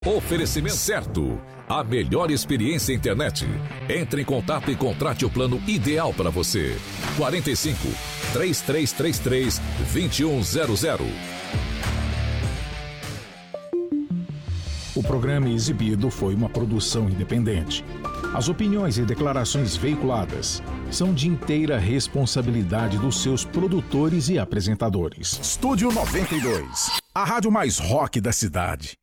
Oferecimento certo. A melhor experiência internet. Entre em contato e contrate o plano ideal para você. 45 3333 2100. O programa exibido foi uma produção independente. As opiniões e declarações veiculadas são de inteira responsabilidade dos seus produtores e apresentadores. Estúdio 92, a rádio mais rock da cidade.